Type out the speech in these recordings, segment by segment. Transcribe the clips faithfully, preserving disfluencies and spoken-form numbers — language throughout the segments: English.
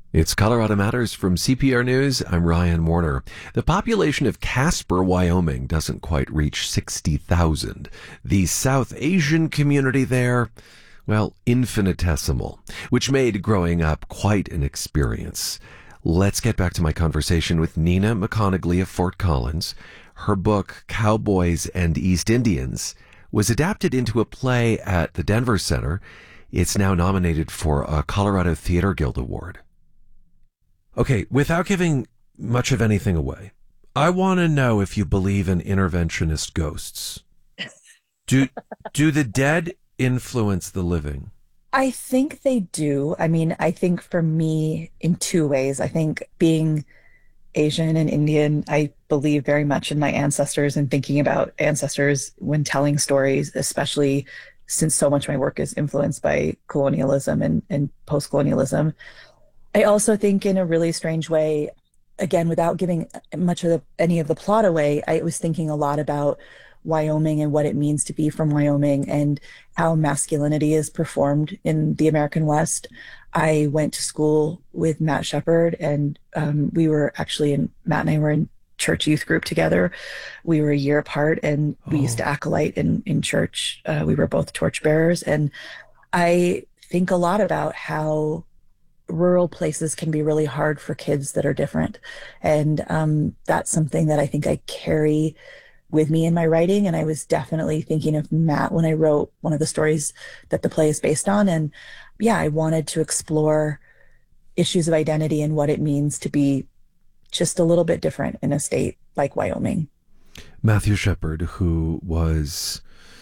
It's Colorado Matters from C P R News. I'm Ryan Warner. The population of Casper, Wyoming doesn't quite reach sixty thousand. The South Asian community there, well, infinitesimal, which made growing up quite an experience. Let's get back to my conversation with Nina McConaughey of Fort Collins. Her book, Cowboys and East Indians, was adapted into a play at the Denver Center. It's now nominated for a Colorado Theater Guild Award. Okay, without giving much of anything away, I want to know if you believe in interventionist ghosts. Do do the dead influence the living? I think they do. I mean, I think for me, in two ways. I think being Asian and Indian, I believe very much in my ancestors and thinking about ancestors when telling stories, especially since so much of my work is influenced by colonialism and, and post-colonialism. I also think in a really strange way, again, without giving much of the, any of the plot away, I was thinking a lot about Wyoming and what it means to be from Wyoming and how masculinity is performed in the American West. I went to school with Matt Shepard, and um, we were actually in, Matt and I were in church youth group together. We were a year apart, and we Oh. used to acolyte in, in church. Uh, we were both torchbearers. And I think a lot about how rural places can be really hard for kids that are different. And um, that's something that I think I carry with me in my writing. And I was definitely thinking of Matt when I wrote one of the stories that the play is based on. And yeah, I wanted to explore issues of identity and what it means to be just a little bit different in a state like Wyoming. Matthew Shepard, who was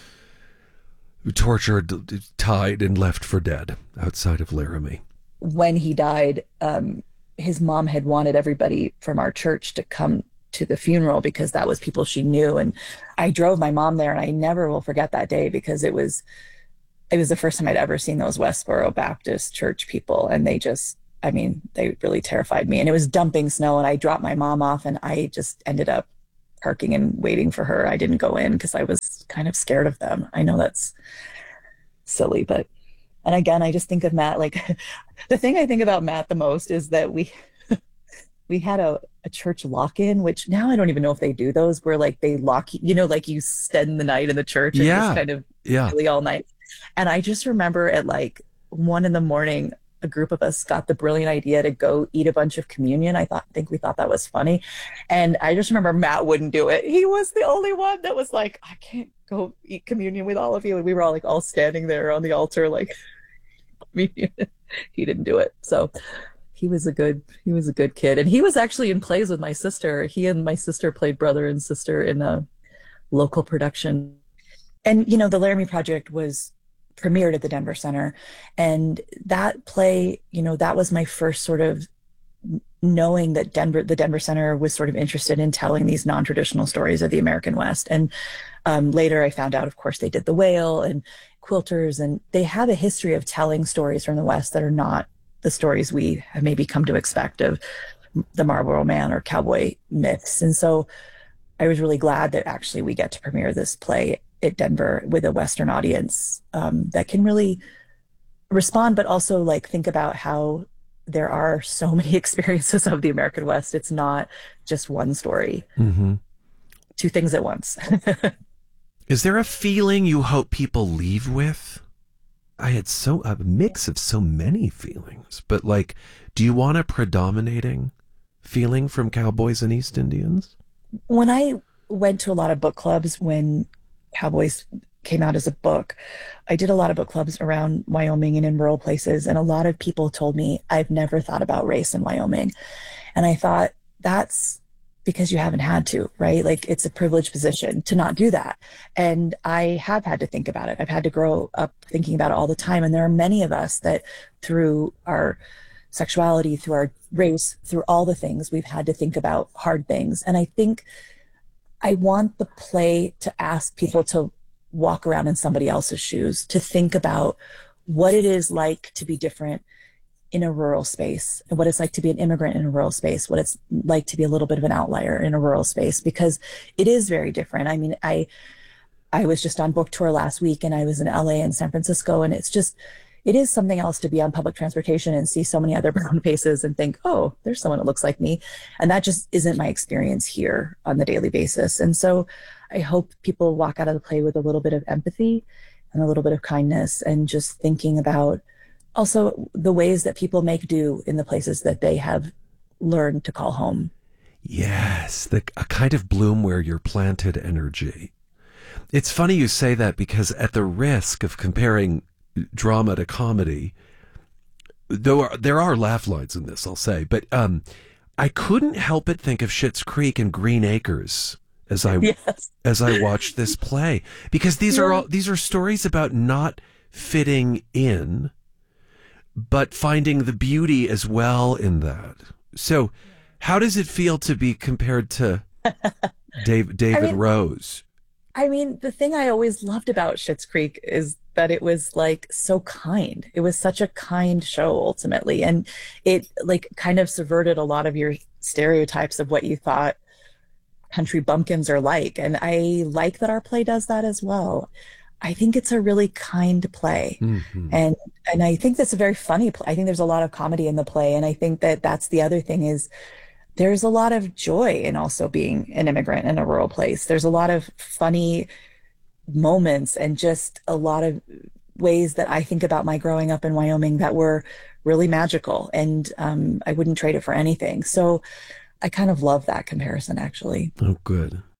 tortured, tied, and left for dead outside of Laramie. When he died, um, his mom had wanted everybody from our church to come to the funeral because that was people she knew. And I drove my mom there, and I never will forget that day because it was it was the first time I'd ever seen those Westboro Baptist church people. And they just, I mean, they really terrified me. And it was dumping snow, and I dropped my mom off, and I just ended up parking and waiting for her. I didn't go in because I was kind of scared of them. I know that's silly, but and again, I just think of Matt, like the thing I think about Matt the most is that we we had a, a church lock-in, which now I don't even know if they do those, where like they lock you, you know, like you spend the night in the church and Yeah. just kind of Yeah. really all night. And I just remember at like one in the morning, a group of us got the brilliant idea to go eat a bunch of communion. I thought, think we thought that was funny. And I just remember Matt wouldn't do it. He was the only one that was like, I can't go eat communion with all of you. And we were all like all standing there on the altar, like, communion. He didn't do it. So he was a good, he was a good kid. And he was actually in plays with my sister. He and my sister played brother and sister in a local production. And, you know, the Laramie Project was premiered at the Denver Center. And that play, you know, that was my first sort of knowing that Denver, the Denver Center was sort of interested in telling these non-traditional stories of the American West. And um, later I found out, of course, they did The Whale and Quilters, and they have a history of telling stories from the West that are not the stories we have maybe come to expect of the Marlboro Man or cowboy myths. And so I was really glad that actually we get to premiere this play at Denver with a Western audience um, that can really respond, but also like think about how there are so many experiences of the American West. It's not just one story, Mm-hmm. two things at once. Is there a feeling you hope people leave with? I had so a mix of so many feelings, but like, do you want a predominating feeling from Cowboys and East Indians? When I went to a lot of book clubs when Cowboys came out as a book, I did a lot of book clubs around Wyoming and in rural places. And a lot of people told me, I've never thought about race in Wyoming. And I thought, that's because you haven't had to, right? Like it's a privileged position to not do that. And I have had to think about it. I've had to grow up thinking about it all the time. And there are many of us that through our sexuality, through our race, through all the things, we've had to think about hard things. And I think I want the play to ask people to walk around in somebody else's shoes, to think about what it is like to be different in a rural space, and what it's like to be an immigrant in a rural space, what it's like to be a little bit of an outlier in a rural space, because it is very different. I mean, I I was just on book tour last week, and I was in L A and San Francisco, and it's just, it is something else to be on public transportation and see so many other brown faces and think, oh, there's someone that looks like me. And that just isn't my experience here on the daily basis. And so I hope people walk out of the play with a little bit of empathy and a little bit of kindness, and just thinking about also the ways that people make do in the places that they have learned to call home. Yes, the a kind of bloom where you're planted energy. It's funny you say that, because at the risk of comparing drama to comedy, though there are laugh lines in this, I'll say, but um, I couldn't help but think of Schitt's Creek and Green Acres as I Yes. as I watched this play, because these Yeah. are all these are stories about not fitting in, but finding the beauty as well in that. So, how does it feel to be compared to Dave, David I mean, Rose? I mean, the thing I always loved about Schitt's Creek is that it was like so kind. It was such a kind show ultimately. And it like kind of subverted a lot of your stereotypes of what you thought country bumpkins are like. And I like that our play does that as well. I think it's a really kind play. Hmm. And and I think that's a very funny play. I think there's a lot of comedy in the play. And I think that that's the other thing is there's a lot of joy in also being an immigrant in a rural place. There's a lot of funny moments and just a lot of ways that I think about my growing up in Wyoming that were really magical. And um, I wouldn't trade it for anything. So I kind of love that comparison, actually. Oh, good.